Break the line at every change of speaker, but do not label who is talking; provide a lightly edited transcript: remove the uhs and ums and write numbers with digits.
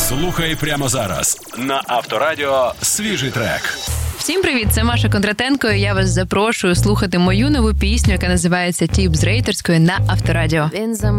Слухай прямо зараз на Авторадіо свіжий трек.
Всім привіт, це Маша Кондратенко, і я вас запрошую слухати мою нову пісню, яка називається «Тіп з рейтерської» на Авторадіо.
Він за